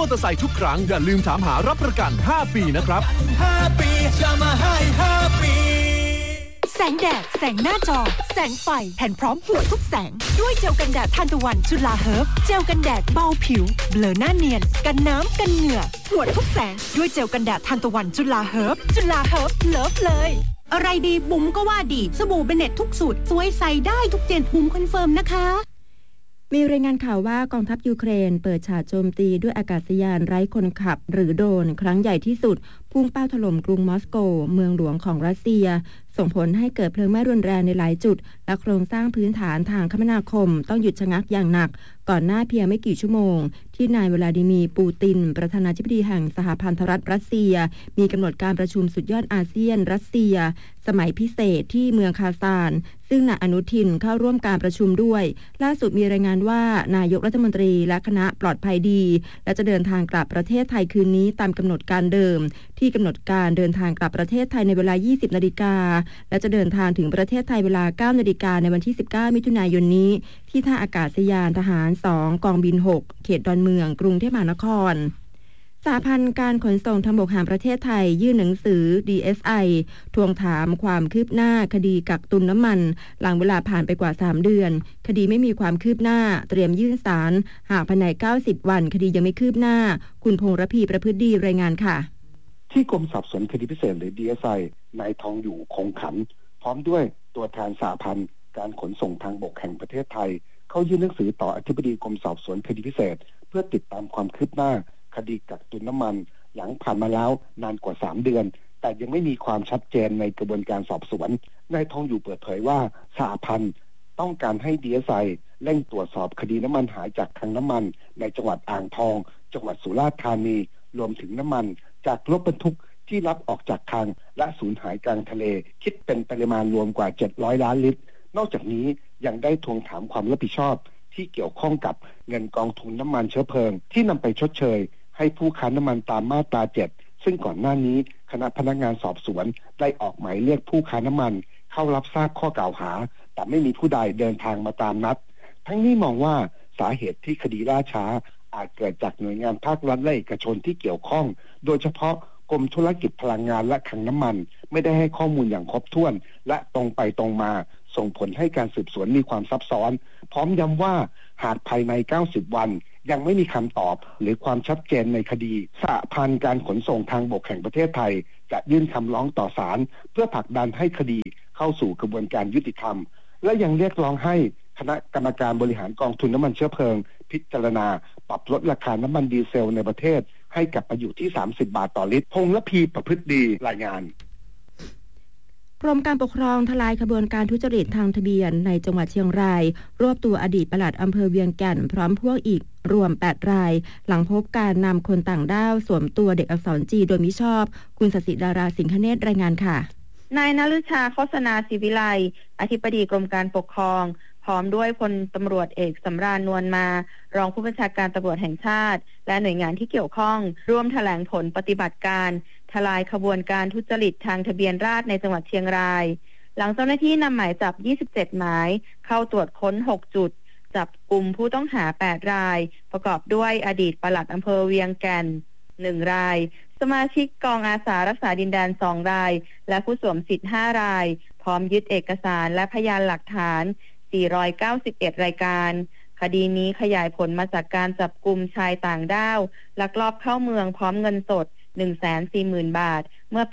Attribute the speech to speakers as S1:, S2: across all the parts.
S1: อเตอร์ไซค์ทุกครั้งอย่าลืมถามหารับประกัน5 ปีนะครับ
S2: 5 ปีจะมาให้5 ปี
S3: แสงแดดแสงหน้าจอแสงไฟแผ่นพร้อมหัวทุกแสงด้วยเจลกันแดดทานตะวันจุฬาเฮิร์บเจลกันแดดเบาผิวเบลอหน้าเนียนกันน้ำกันเหงื่อหัวทุกแสงด้วยเจลกันแดดทานตะวันจุฬาเฮิร์บจุฬาเฮิร์บเลิฟเลยอะไรดีบุ๋มก็ว่าดีสบู่เบเน็ตทุกสูตรสวยใส่ได้ทุกเจนบุ๋มคอนเฟิร์มนะคะ
S4: มีรายงานข่าวว่ากองทัพยูเครนเปิดฉากโจมตีด้วยอากาศยานไร้คนขับหรือโดรนครั้งใหญ่ที่สุดพุ่งเป้าถล่มกรุงมอสโกเมืองหลวงของรัสเซียส่งผลให้เกิดเพลิงไหม้รุนแรงในหลายจุดและโครงสร้างพื้นฐานทางคมนาคมต้องหยุดชะงักอย่างหนักก่อนหน้าเพียงไม่กี่ชั่วโมงที่นายวลาดิมีร์ปูตินประธานาธิบดีแห่งสหพันธรัฐรัสเซียมีกำหนดการประชุมสุดยอดอาเซียนรัสเซียสมัยพิเศษที่เมืองคาซานซึ่งนายอนุทินเข้าร่วมการประชุมด้วยล่าสุดมีรายงานว่านายกรัฐมนตรีและคณะปลอดภัยดีและจะเดินทางกลับประเทศไทยคืนนี้ตามกำหนดการเดิมที่กำหนดการเดินทางกลับประเทศไทยในเวลา 20 นาฬิกาและจะเดินทางถึงประเทศไทยเวลา 9 นาฬิกาในวันที่ 19 มิถุนายนนี้ที่ท่าอากาศยานทหาร 2 กองบิน 6 เขตดอนเมืองกรุงเทพมหานครสหพันธ์การขนส่งทางบกแห่งประเทศไทยยื่นหนังสือ DSI ทวงถามความคืบหน้าคดีกักตุนน้ำมันหลังเวลาผ่านไปกว่า3 เดือนคดีไม่มีความคืบหน้าเตรียมยื่นศาลหากภายใน90 วันคดียังไม่คืบหน้าคุณพงษ์ระพีประพฤติดีรายงานค่ะ
S5: ที่กรมสอบสวนคดีพิเศษหรือ DSI นายทองอยู่คงขันพร้อมด้วยตัวแทนสหพันธ์การขนส่งทางบกแห่งประเทศไทยเข้ายื่นหนังสือต่ออธิบดีกรมสอบสวนคดีพิเศษเพื่อติดตามความคืบหน้าคดีกักตุนน้ำมันหลังผ่านมาแล้วนานกว่า3 เดือนแต่ยังไม่มีความชัดเจนในกระบวนการสอบสวนนายทองอยู่เปิดเผยว่าสหพันธ์ต้องการให้ DSI เร่งตรวจสอบคดีน้ำมันหายจากคลังน้ำมันในจังหวัดอ่างทองจังหวัดสุราษฎร์ธานีรวมถึงน้ำมันจากรถบรรทุกที่รับออกจากคลังและสูญหายกลางทะเลคิดเป็นปริมาณรวมกว่า700 ล้านลิตรนอกจากนี้ยังได้ทวงถามความรับผิดชอบที่เกี่ยวข้องกับเงินกองทุนน้ำมันเชื้อเพลิงที่นำไปชดเชยให้ผู้ค้าน้ำมันตามมาตรา 7ซึ่งก่อนหน้านี้คณะพนักงานสอบสวนได้ออกหมายเรียกผู้ค้าน้ำมันเข้ารับทราบข้อกล่าวหาแต่ไม่มีผู้ใดเดินทางมาตามนัดทั้งนี้มองว่าสาเหตุที่คดีล่าช้าอาจเกิดจากหน่วยงานภาครัฐและเอกชนที่เกี่ยวข้องโดยเฉพาะกรมธุรกิจพลังงานและคลังน้ำมันไม่ได้ให้ข้อมูลอย่างครบถ้วนและตรงไปตรงมาส่งผลให้การสืบสวนมีความซับซ้อนพร้อมย้ำว่าหากภายใน90 วันยังไม่มีคำตอบหรือความชัดเจนในคดีสหพันธ์การขนส่งทางบกแห่งประเทศไทยจะยื่นคำร้องต่อศาลเพื่อผลักดันให้คดีเข้าสู่กระบวนการยุติธรรมและยังเรียกร้องให้คณะกรรมการบริหารกองทุนน้ำมันเชื้อเพลิงพิจารณาปรับลดราคาน้ำมันดีเซลในประเทศให้กลับไปอยู่ที่30 บาทต่อลิตรพงษ์ระพีประพฤติดีรายงาน
S4: กรมการปกครองทลายขบวนการทุจริตทางทะเบียนในจังหวัดเชียงรายรวบตัวอดีตปลัดอำเภอเวียงแก่นพร้อมพวกอีกรวม8 รายหลังพบการนำคนต่างด้าวสวมตัวเด็กอักษรจีนโดยมิชอบคุณศศิดาราสิงคเนตรรายงานค่ะ
S6: นายณฤชาโฆษณาศิวิไลอธิบดีกรมการปกครองพร้อมด้วยพลตำรวจเอกสำราญนวลมารองผู้บัญชาการตำรวจแห่งชาติและหน่วยงานที่เกี่ยวข้องร่วมแถลงผลปฏิบัติการทลายขบวนการทุจริตทางทะเบียนราษฎร์ในจังหวัดเชียงรายหลังเจ้าหน้าที่นำหมายจับ27 หมายเข้าตรวจค้น6 จุดจับกลุ่มผู้ต้องหา8 รายประกอบด้วยอดีตปลัดอำเภอเวียงแก่น1 รายสมาชิกกองอาสารักษาดินแดน2 รายและผู้สวมสิทธิ์5 รายพร้อมยึดเอกสารและพยานหลักฐาน491 รายการคดีนี้ขยายผลมาจากการจับกุมชายต่างด้าวลักลอบเข้าเมืองพร้อมเงินสด 140,000 บาทเมื่อปี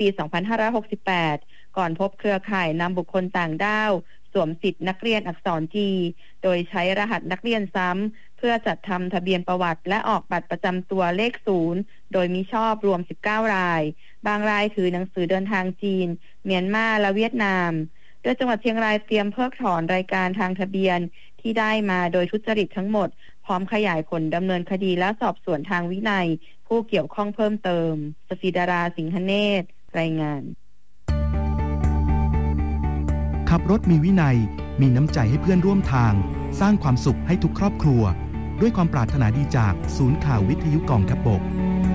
S6: 2568 ก่อนพบเครือข่ายนำบุคคลต่างด้าวสวมสิทธินักเรียนอักษรจีโดยใช้รหัสนักเรียนซ้ำเพื่อจัดทำทะเบียนประวัติและออกบัตรประจำตัวเลข0โดยมิชอบรวม19 รายบางรายถือหนังสือเดินทางจีนเมียนมาและเวียดนามโดยจังหวัดเชียงรายเตรียมเพิกถอนรายการทางทะเบียนที่ได้มาโดยทุจริตทั้งหมดพร้อมขยายผลดำเนินคดีและสอบสวนทางวินัยผู้เกี่ยวข้องเพิ่มเติมศศิดาราสิงคเนตรรายงาน
S7: ขับรถมีวินัยมีน้ำใจให้เพื่อนร่วมทางสร้างความสุขให้ทุกครอบครัวด้วยความปรารถนาดีจากศูนย์ข่าววิทยุกองทัพบก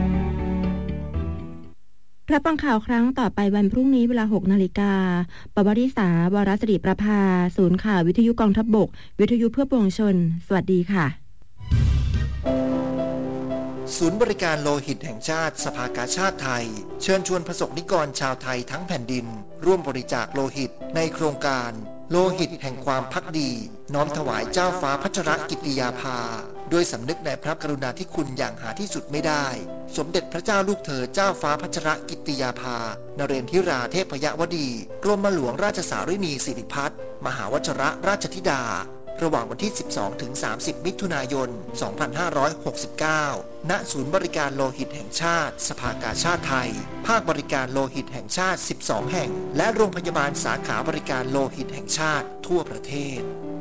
S4: รับฟังข่าวครั้งต่อไปวันพรุ่งนี้เวลา 6 นาฬิกาปวริษาวรศิริประภาศูนย์ข่าววิทยุกองทัพบกวิทยุเพื่อปวงชนสวัสดีค่ะ
S8: ศูนย์บริการโลหิตแห่งชาติสภากาชาติไทยเชิญชวนประสบนิกรชาวไทยทั้งแผ่นดินร่วมบริจาคโลหิตในโครงการโลหิตแห่งความภักดีน้อมถวายเจ้าฟ้าพัชรกิติยาภาด้วยสำนึกในพระกรุณาธิคุณอย่างหาที่สุดไม่ได้สมเด็จพระเจ้าลูกเธอเจ้าฟ้าพัชรกิติยาภานเรนทิราเทพยวดีกรมหลวงราชสารินีสิริพัฒน์มหาวชรราชธิดาระหว่างวันที่ 12-30 มิถุนายน 2569 ณ ศูนย์บริการโลหิตแห่งชาติสภากาชาติไทยภาคบริการโลหิตแห่งชาติ 12 แห่งและโรงพยาบาลสาขาบริการโลหิตแห่งชาติทั่วประเทศ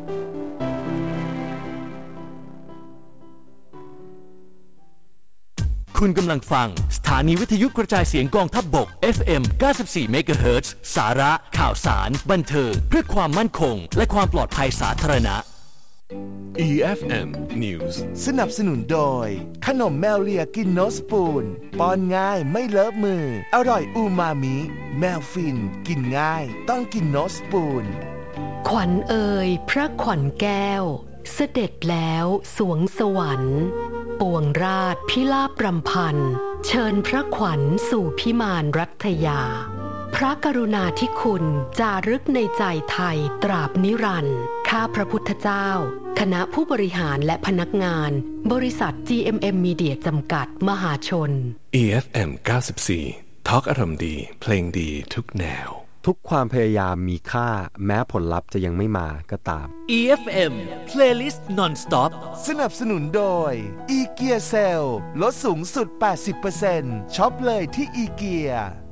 S1: คุณกำลังฟังสถานีวิทยุกระจายเสียงกองทัพบก FM 94 MHz สาระข่าวสารบันเทิงเพื่อความมั่นคงและความปลอดภัยสาธารณะ
S9: EFM News
S10: สนับสนุนโดยขนมแมวเลียกินโนสปูนป้อนง่ายไม่เลอะมืออร่อยอูมามิแมวฟินกินง่ายต้องกินโนสปูน
S11: ขวัญเอ่ยพระขวัญแก้วเสด็จแล้วสวงสวรรค์ปวงราชพิลาภรำพันเชิญพระขวัญสู่พิมานรัตยาพระกรุณาธิคุณจารึกในใจไทยตราบนิรันดร์ข้าพระพุทธเจ้าคณะผู้บริหารและพนักงานบริษัท GMM Media จำกัดมหาชน
S9: EFM 94 ทอล์กอารมณ์ดีเพลงดีทุกแนว
S12: ทุกความพยายามมีค่าแม้ผลลัพธ์จะยังไม่มาก็ตาม
S1: EFM Playlist Non-Stop
S10: สนับสนุนโดย อีเกียเซลลดสูงสุด 80% ช็อปเลยที่อีเกีย